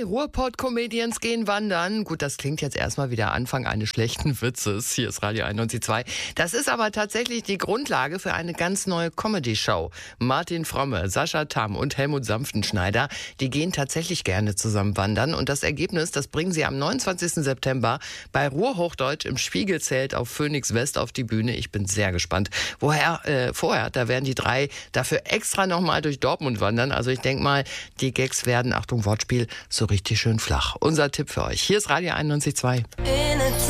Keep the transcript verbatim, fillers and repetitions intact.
Drei Ruhrpott-Comedians gehen wandern. Gut, das klingt jetzt erstmal wie der Anfang eines schlechten Witzes. Hier ist Radio einundneunzig Komma zwei. Das ist aber tatsächlich die Grundlage für eine ganz neue Comedy-Show. Martin Fromme, Sascha Tamm und Helmut Sanftenschneider, die gehen tatsächlich gerne zusammen wandern. Und das Ergebnis, das bringen sie am neunundzwanzigsten September bei Ruhrhochdeutsch im Spiegelzelt auf Phoenix West auf die Bühne. Ich bin sehr gespannt. Woher, äh, vorher, da werden die drei dafür extra nochmal durch Dortmund wandern. Also ich denke mal, die Gags werden, Achtung Wortspiel, so richtig schön flach. Unser Tipp für euch. Hier ist Radio einundneunzig Komma zwei.